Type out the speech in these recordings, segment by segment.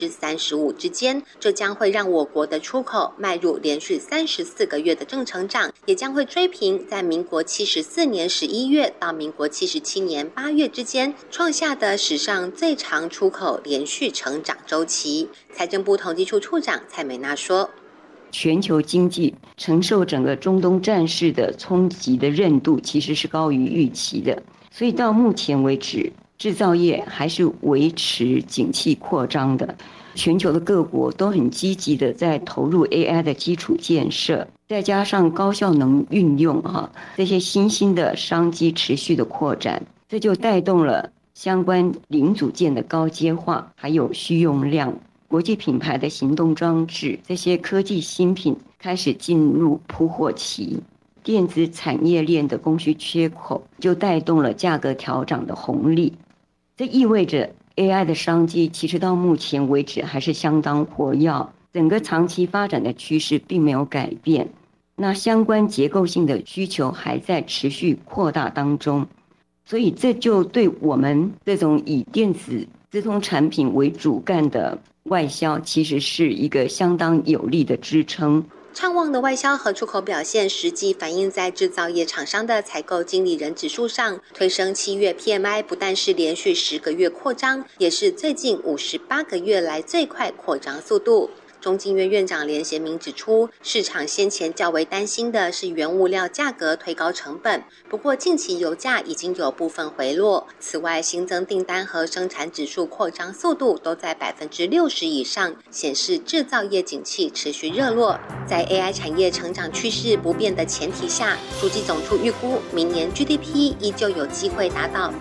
35%之间，这将会让我国的出口迈入连续34个月的正成长，也将会追平在民国74年11月到民国77年8月之间创下的史上最长出口连续成长周期。财政部统计处处长蔡美娜说， 全球经济承受整个中东战事的冲击的韧度其实是高于预期的，所以到目前为止制造业还是维持景气扩张的，全球的各国都很积极的在投入 AI 的基础建设，再加上高效能运用这些新兴的商机持续的扩展，这就带动了相关零组件的高阶化，还有需用量，国际品牌的行动装置，这些科技新品开始进入铺货期，电子产业链的供需缺口就带动了价格调涨的红利。这意味着 AI 的商机其实到目前为止还是相当活跃，整个长期发展的趋势并没有改变。那相关结构性的需求还在持续扩大当中，所以这就对我们这种以电子资通产品为主干的外销其实是一个相当有力的支撑。 畅旺的外销和出口表现实际反映在制造业厂商的采购经理人指数上，推升7月 PMI 不但是连续10个月扩张，也是最近58个月来最快扩张速度。中经院院长连贤明指出，市场先前较为担心的是原物料价格推高成本，不过近期油价已经有部分回落。此外，新增订单和生产指数扩张速度都在60%以上，显示制造业景气持续热络。在 AI 产业成长趋势不变的前提下，主计总处预估明年 GDP 依旧有机会达到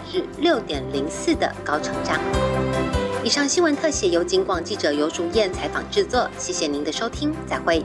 6.04%的高成长。以上新闻特写由警广记者游淑燕采访制作，谢谢您的收听，再会。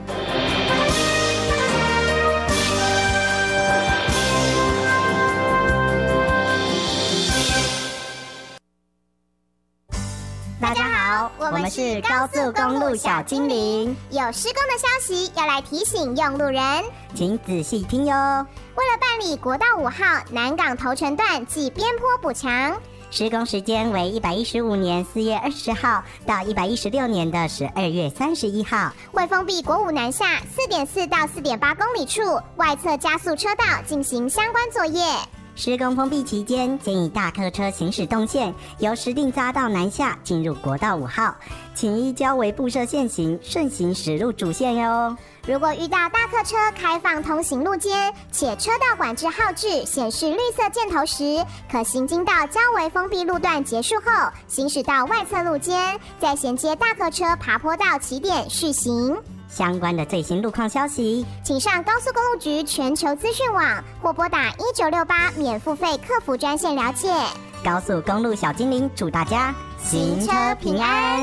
大家好，我们是高速公路小精灵， 有施工的消息要来提醒用路人， 请仔细听哟。 为了办理国道5号南港头城段暨边坡补强， 施工时间为115年4月20号到116年的12月31号， 会封闭国五南下4.4到4.8公里处外侧加速车道进行相关作业。 施工封闭期间，建议大客车行驶动线由石碇匝道南下进入国道5号，请依交围布设线型顺行驶入主线哟。 如果遇到大客车开放通行路肩，且车道管制号志显示绿色箭头时，可行经到交围封闭路段结束后，行驶到外侧路肩，再衔接大客车爬坡道起点续行。 相关的最新路况消息， 请上高速公路局全球资讯网或拨打1968免付费客服专线了解。 高速公路小精灵祝大家行车平安。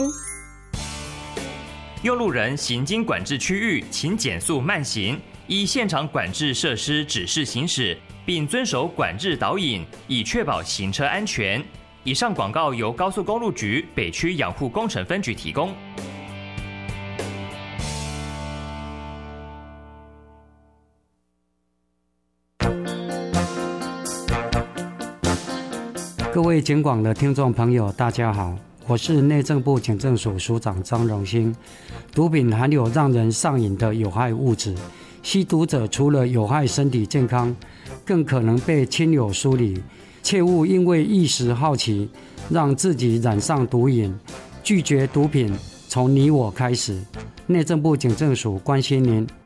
用路人行经管制区域，请减速慢行，依现场管制设施指示行驶，并遵守管制导引，以确保行车安全。以上广告由高速公路局北区养护工程分局提供。 各位警广的听众朋友，大家好，我是内政部警政署署长张荣兴。毒品含有让人上瘾的有害物质，吸毒者除了有害身体健康，更可能被亲友疏离。切勿因为一时好奇，让自己染上毒瘾。拒绝毒品，从你我开始。内政部警政署关心您。